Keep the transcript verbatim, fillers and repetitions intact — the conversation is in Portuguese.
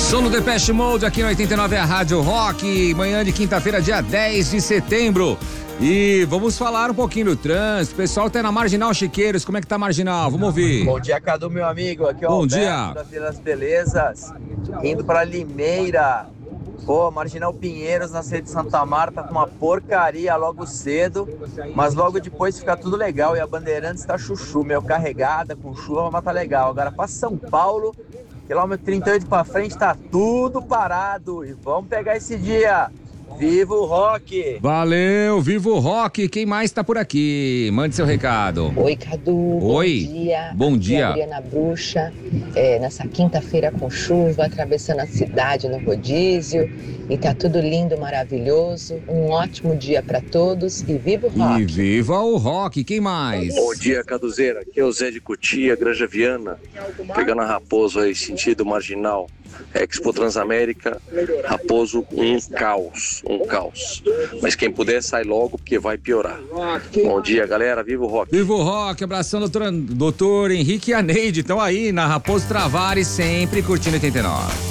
Som no Depeche Mode aqui no oitenta e nove, a Rádio Rock, manhã de quinta-feira, dia dez de setembro. E vamos falar um pouquinho do trânsito. O pessoal tá na Marginal Chiqueiros, como é que tá a Marginal? Vamos ouvir. Bom dia, Cadu, meu amigo. Aqui é o Bom Alberto dia. da Vila das Belezas, indo para Limeira. Pô, Marginal Pinheiros, na sede de Santa Marta, com uma porcaria logo cedo, mas logo depois fica tudo legal. E a Bandeirantes tá chuchu, meu, carregada, com chuva, mas tá legal. Agora para São Paulo, quilômetro trinta e oito para frente, tá tudo parado. E vamos pegar esse dia. Viva o rock! Valeu, viva o rock! Quem mais tá por aqui? Mande seu recado. Oi, Cadu. Oi. Bom dia. Bom dia. Aqui é a Adriana Bruxa, é, nessa quinta-feira com chuva, atravessando a cidade no rodízio. E tá tudo lindo, maravilhoso. Um ótimo dia pra todos e viva o rock! E viva o rock! Quem mais? Bom dia, Caduzeira. Aqui é o Zé de Cotia, Granja Viana, pegando a Raposo aí, sentido marginal. Expo Transamérica, Raposo, um caos, um caos. Mas quem puder, sai logo, porque vai piorar. Bom dia, galera. Viva o rock! Viva o rock! Abração, doutor, doutor Henrique e a Neide. Estão aí na Raposo Travares, sempre curtindo oitenta e nove.